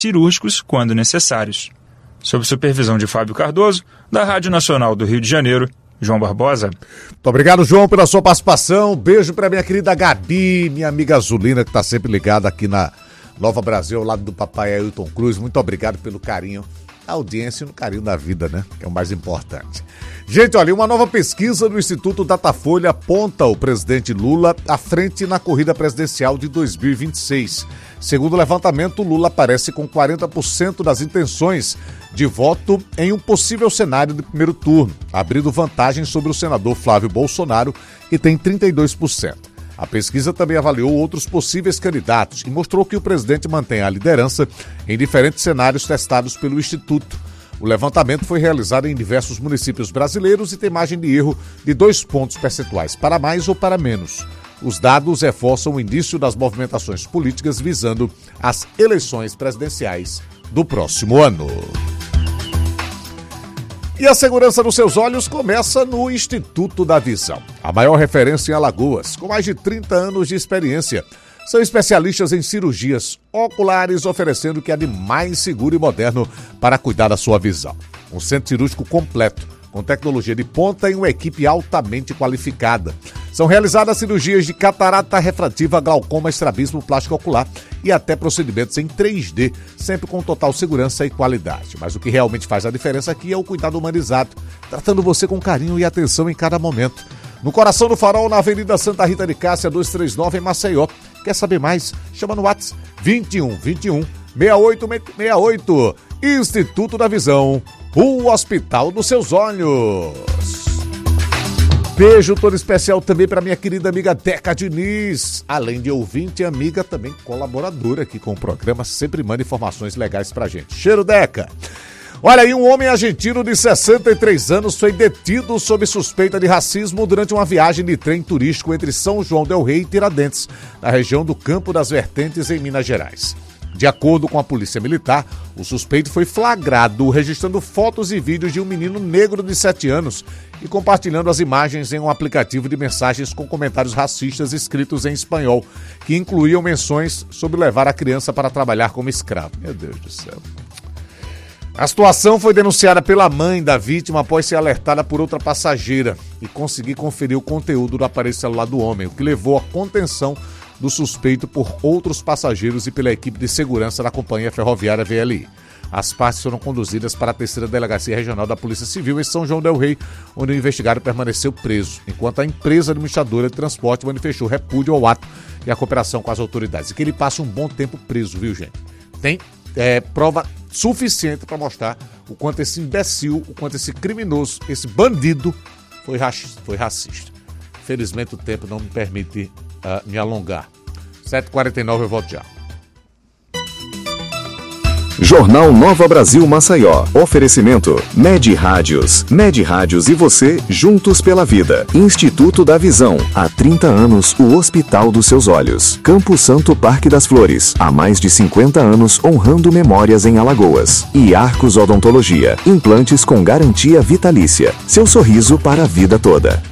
cirúrgicos quando necessários. Sob supervisão de Fábio Cardoso, da Rádio Nacional do Rio de Janeiro, João Barbosa. Muito obrigado, João, pela sua participação. Beijo para minha querida Gabi, minha amiga Azulina, que está sempre ligada aqui na Nova Brasil, ao lado do papai Ailton Cruz. Muito obrigado pelo carinho, a audiência e no carinho da vida, né? Que é o mais importante. Gente, olha, uma nova pesquisa do Instituto Datafolha aponta o presidente Lula à frente na corrida presidencial de 2026. Segundo o levantamento, Lula aparece com 40% das intenções de voto em um possível cenário de primeiro turno, abrindo vantagem sobre o senador Flávio Bolsonaro, que tem 32%. A pesquisa também avaliou outros possíveis candidatos e mostrou que o presidente mantém a liderança em diferentes cenários testados pelo Instituto. O levantamento foi realizado em diversos municípios brasileiros e tem margem de erro de 2 pontos percentuais, para mais ou para menos. Os dados reforçam o início das movimentações políticas visando as eleições presidenciais do próximo ano. E a segurança dos seus olhos começa no Instituto da Visão, a maior referência em Alagoas, com mais de 30 anos de experiência. São especialistas em cirurgias oculares, oferecendo o que há de mais seguro e moderno para cuidar da sua visão. Um centro cirúrgico completo, com tecnologia de ponta e uma equipe altamente qualificada. São realizadas cirurgias de catarata refrativa, glaucoma, estrabismo, plástico ocular e até procedimentos em 3D, sempre com total segurança e qualidade. Mas o que realmente faz a diferença aqui é o cuidado humanizado, tratando você com carinho e atenção em cada momento. No coração do Farol, na Avenida Santa Rita de Cássia, 239, em Maceió. Quer saber mais? Chama no WhatsApp 21 6868. Instituto da Visão, o Hospital dos Seus Olhos. Beijo todo especial também para minha querida amiga Deca Diniz. Além de ouvinte e amiga, também colaboradora aqui com o programa, sempre manda informações legais pra gente. Cheiro, Deca! Olha aí, um homem argentino de 63 anos foi detido sob suspeita de racismo durante uma viagem de trem turístico entre São João del Rei e Tiradentes, na região do Campo das Vertentes, em Minas Gerais. De acordo com a Polícia Militar, o suspeito foi flagrado registrando fotos e vídeos de um menino negro de 7 anos e compartilhando as imagens em um aplicativo de mensagens com comentários racistas escritos em espanhol, que incluíam menções sobre levar a criança para trabalhar como escravo. Meu Deus do céu. A situação foi denunciada pela mãe da vítima após ser alertada por outra passageira e conseguir conferir o conteúdo do aparelho celular do homem, o que levou à contenção do suspeito por outros passageiros e pela equipe de segurança da Companhia Ferroviária VLI. As partes foram conduzidas para a 3ª Delegacia Regional da Polícia Civil em São João del Rei, onde o investigado permaneceu preso, enquanto a empresa administradora de transporte manifestou repúdio ao ato e a cooperação com as autoridades. E que ele passe um bom tempo preso, viu, gente? Tem prova suficiente para mostrar o quanto esse imbecil, o quanto esse criminoso, esse bandido foi racista. Felizmente o tempo não me permite me alongar. 7h49 eu volto já. Jornal Nova Brasil Maceió. Oferecimento Med Rádios. Med Rádios e você, juntos pela vida. Instituto da Visão. Há 30 anos, o Hospital dos Seus Olhos. Campo Santo Parque das Flores. Há mais de 50 anos, honrando memórias em Alagoas. E Arcos Odontologia. Implantes com garantia vitalícia. Seu sorriso para a vida toda.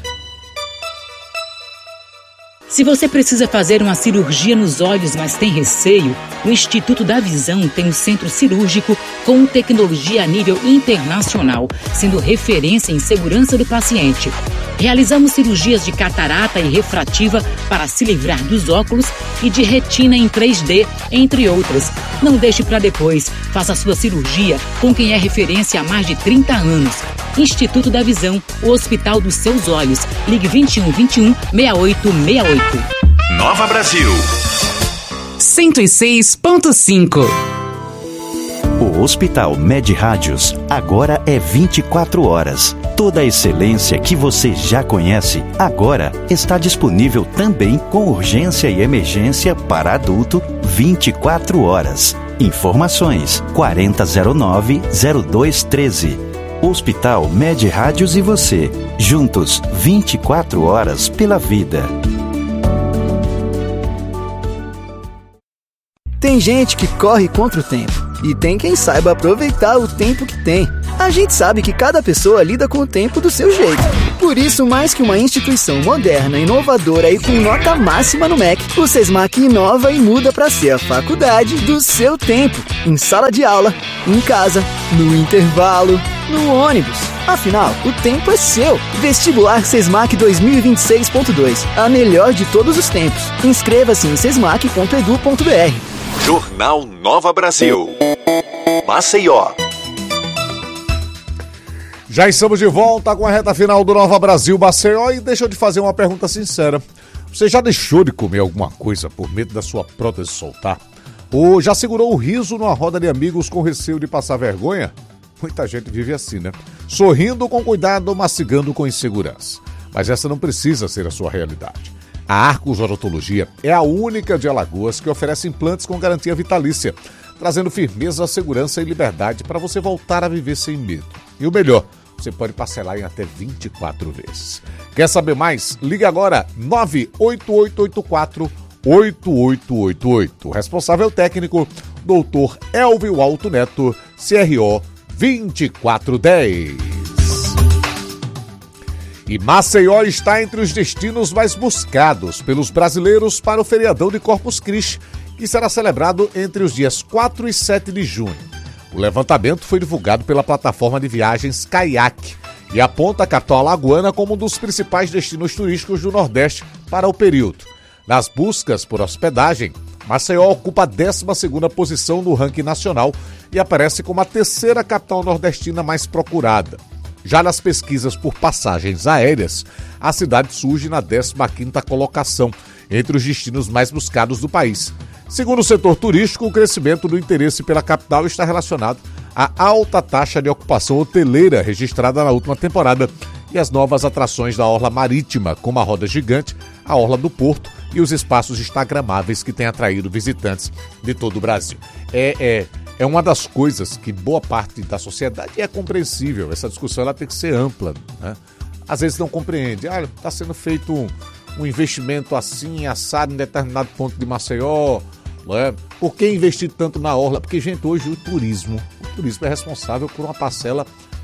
Se você precisa fazer uma cirurgia nos olhos, mas tem receio, o Instituto da Visão tem um centro cirúrgico com tecnologia a nível internacional, sendo referência em segurança do paciente. Realizamos cirurgias de catarata e refrativa para se livrar dos óculos e de retina em 3D, entre outras. Não deixe para depois. Faça sua cirurgia com quem é referência há mais de 30 anos. Instituto da Visão, o Hospital dos Seus Olhos. Ligue 21 6868. Nova Brasil 106.5. O Hospital Med Rádios agora é 24 horas. Toda a excelência que você já conhece agora está disponível também com urgência e emergência para adulto 24 horas. Informações 4009-0213. Hospital Med Rádios e você, juntos 24 horas pela vida. Tem gente que corre contra o tempo e tem quem saiba aproveitar o tempo que tem. A gente sabe que cada pessoa lida com o tempo do seu jeito. Por isso, mais que uma instituição moderna, inovadora e com nota máxima no MEC, o SESMAC inova e muda para ser a faculdade do seu tempo. Em sala de aula, em casa, no intervalo, no ônibus. Afinal, o tempo é seu. Vestibular SESMAC 2026.2. A melhor de todos os tempos. Inscreva-se em sesmac.edu.br. Jornal Nova Brasil. Maceió. Já estamos de volta com a reta final do Nova Brasil Maceió e deixa eu te fazer uma pergunta sincera. Você já deixou de comer alguma coisa por medo da sua prótese soltar? Ou já segurou o riso numa roda de amigos com receio de passar vergonha? Muita gente vive assim, né? Sorrindo com cuidado, mastigando com insegurança. Mas essa não precisa ser a sua realidade. A Arcos Odontologia é a única de Alagoas que oferece implantes com garantia vitalícia, trazendo firmeza, segurança e liberdade para você voltar a viver sem medo. E o melhor, você pode parcelar em até 24 vezes. Quer saber mais? Ligue agora 98884-8888. Responsável técnico, Dr. Elvio Alto Neto, CRO 2410. E Maceió está entre os destinos mais buscados pelos brasileiros para o feriadão de Corpus Christi, que será celebrado entre os dias 4 e 7 de junho. O levantamento foi divulgado pela plataforma de viagens Kayak e aponta a capital alagoana como um dos principais destinos turísticos do Nordeste para o período. Nas buscas por hospedagem, Maceió ocupa a 12ª posição no ranking nacional e aparece como a 3ª capital nordestina mais procurada. Já nas pesquisas por passagens aéreas, a cidade surge na 15ª colocação entre os destinos mais buscados do país. Segundo o setor turístico, o crescimento do interesse pela capital está relacionado à alta taxa de ocupação hoteleira registrada na última temporada e as novas atrações da orla marítima, como a roda gigante, a orla do Porto e os espaços instagramáveis que têm atraído visitantes de todo o Brasil. É uma das coisas que boa parte da sociedade é compreensível. Essa discussão ela tem que ser ampla, né? Às vezes não compreende. Está sendo feito um investimento assim, assado em determinado ponto de Maceió. Por que investir tanto na orla? Porque, gente, hoje o turismo é responsável por uma parcela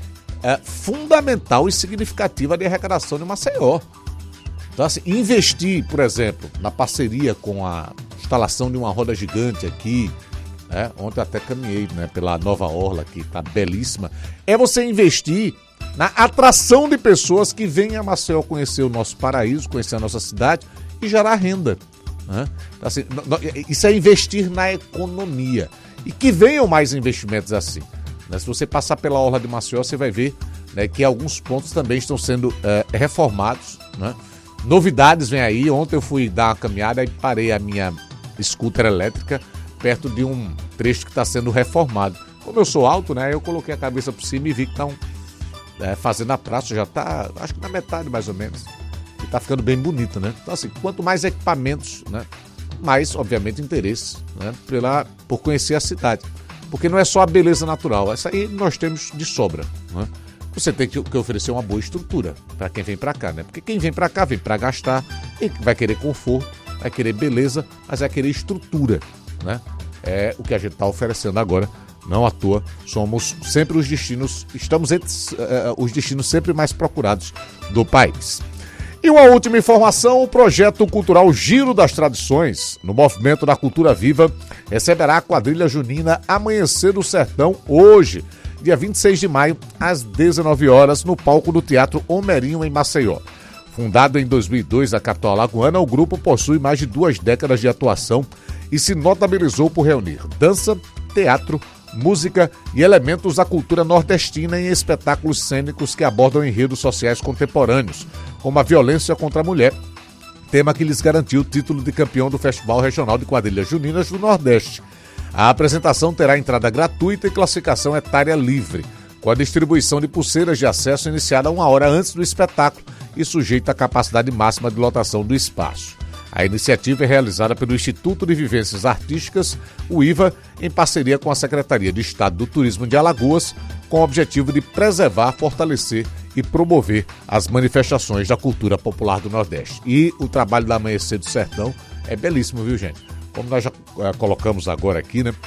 fundamental e significativa de arrecadação de Maceió. Então, assim, investir, por exemplo, na parceria com a instalação de uma roda gigante aqui, ontem eu até caminhei, né, pela nova orla, que está belíssima, é você investir na atração de pessoas que vêm a Maceió conhecer o nosso paraíso, conhecer a nossa cidade e gerar renda. Então, assim, isso é investir na economia. E que venham mais investimentos assim. Né? Se você passar pela orla de Maceió, você vai ver, né, que alguns pontos também estão sendo reformados. Né? Novidades vêm aí. Ontem eu fui dar uma caminhada e parei a minha scooter elétrica perto de um trecho que está sendo reformado. Como eu sou alto, né, eu coloquei a cabeça por cima e vi que estão fazendo a praça, já está, acho que na metade mais ou menos. E está ficando bem bonita, né? Então, assim, quanto mais equipamentos, né, mais, obviamente, interesse, né, por conhecer a cidade. Porque não é só a beleza natural, essa aí nós temos de sobra, né? Você tem que oferecer uma boa estrutura para quem vem para cá, né? Porque quem vem para cá vem para gastar, e vai querer conforto, vai querer beleza, mas vai querer estrutura, né? É o que a gente está oferecendo agora. Não à toa, somos sempre estamos entre os destinos sempre mais procurados do país. E uma última informação, o projeto cultural Giro das Tradições, no Movimento da Cultura Viva, receberá a quadrilha junina Amanhecer do Sertão hoje, dia 26 de maio, às 19 horas, no palco do Teatro Homerinho, em Maceió. Fundado em 2002 na capital alagoana, o grupo possui mais de 2 décadas de atuação e se notabilizou por reunir dança, teatro, música e elementos da cultura nordestina em espetáculos cênicos que abordam enredos sociais contemporâneos, como a violência contra a mulher, tema que lhes garantiu o título de campeão do Festival Regional de Quadrilhas Juninas do Nordeste. A apresentação terá entrada gratuita e classificação etária livre, com a distribuição de pulseiras de acesso iniciada 1 hora antes do espetáculo e sujeita à capacidade máxima de lotação do espaço. A iniciativa é realizada pelo Instituto de Vivências Artísticas, o IVA, em parceria com a Secretaria de Estado do Turismo de Alagoas, com o objetivo de preservar, fortalecer e promover as manifestações da cultura popular do Nordeste. E o trabalho da Amanhecer do Sertão é belíssimo, viu, gente? Como nós já colocamos agora aqui, né?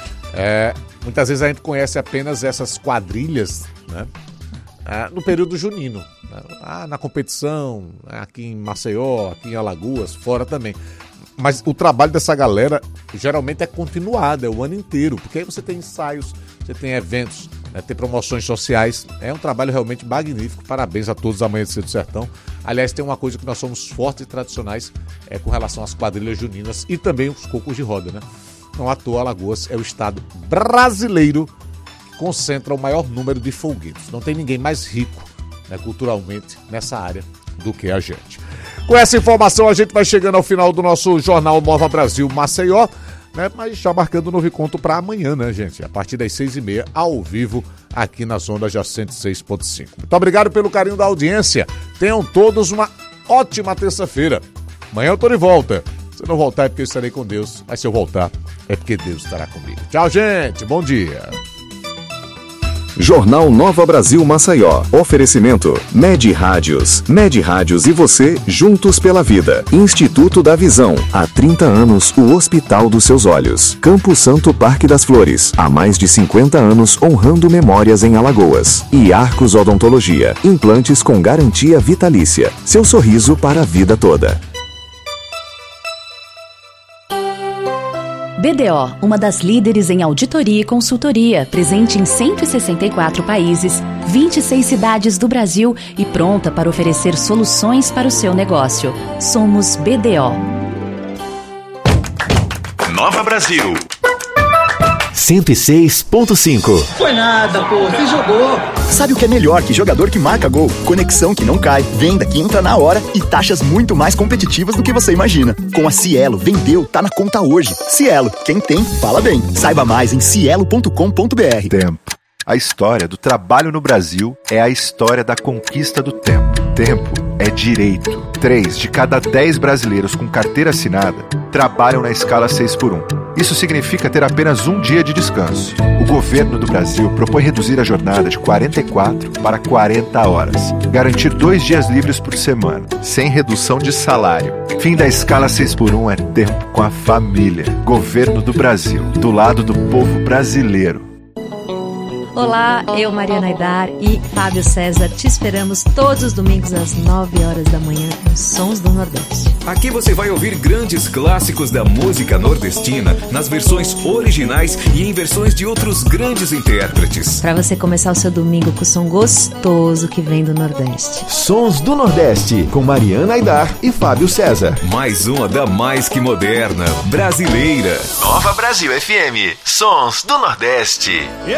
Muitas vezes a gente conhece apenas essas quadrilhas, né, no período junino. Né? na competição, aqui em Maceió, aqui em Alagoas, fora também. Mas o trabalho dessa galera geralmente é continuado, é o ano inteiro, porque aí você tem ensaios, você tem eventos, tem promoções sociais. É um trabalho realmente magnífico. Parabéns a todos da Amanhecer do Sertão. Aliás, tem uma coisa que nós somos fortes e tradicionais com relação às quadrilhas juninas e também os cocos de roda, né? Não à toa, Alagoas é o estado brasileiro que concentra o maior número de folguedos. Não tem ninguém mais rico, né, culturalmente nessa área do que a gente. Com essa informação, a gente vai chegando ao final do nosso Jornal Nova Brasil Maceió, né? Mas já marcando o novo encontro para amanhã, né, gente? A partir das 6h30, ao vivo, aqui nas ondas da 106.5. Muito obrigado pelo carinho da audiência. Tenham todos uma ótima terça-feira. Amanhã eu tô de volta. Se eu não voltar é porque eu estarei com Deus, mas se eu voltar é porque Deus estará comigo. Tchau, gente. Bom dia. Jornal Nova Brasil Maceió. Oferecimento Med Rádios. Med Rádios e você, juntos pela vida. Instituto da Visão. Há 30 anos, o hospital dos seus olhos. Campo Santo Parque das Flores. Há mais de 50 anos, honrando memórias em Alagoas. E Arcos Odontologia. Implantes com garantia vitalícia. Seu sorriso para a vida toda. BDO, uma das líderes em auditoria e consultoria, presente em 164 países, 26 cidades do Brasil e pronta para oferecer soluções para o seu negócio. Somos BDO. Nova Brasil 106.5. Foi nada, pô, você jogou. Sabe o que é melhor que jogador que marca gol? Conexão que não cai, venda que entra na hora e taxas muito mais competitivas do que você imagina. Com a Cielo, vendeu, tá na conta hoje. Cielo, quem tem, fala bem. Saiba mais em cielo.com.br. Tempo. A história do trabalho no Brasil é a história da conquista do tempo. Tempo é direito. 3 de cada 10 brasileiros com carteira assinada trabalham na escala 6x1. Isso significa ter apenas um dia de descanso. O governo do Brasil propõe reduzir a jornada de 44 para 40 horas. Garantir 2 dias livres por semana, sem redução de salário. Fim da escala 6x1 é tempo com a família. Governo do Brasil, do lado do povo brasileiro. Olá, eu, Mariana Aidar e Fábio César te esperamos todos os domingos às 9 horas da manhã nos Sons do Nordeste. Aqui você vai ouvir grandes clássicos da música nordestina nas versões originais e em versões de outros grandes intérpretes. Para você começar o seu domingo com o som gostoso que vem do Nordeste. Sons do Nordeste, com Mariana Aidar e Fábio César. Mais uma da mais que moderna, brasileira. Nova Brasil FM, Sons do Nordeste.